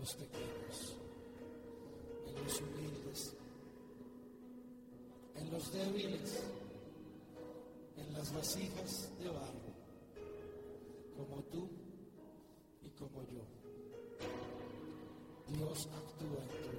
los pequeños, en los humildes, en los débiles, en las vasijas de barro, como tú y como yo. Dios actúa en tu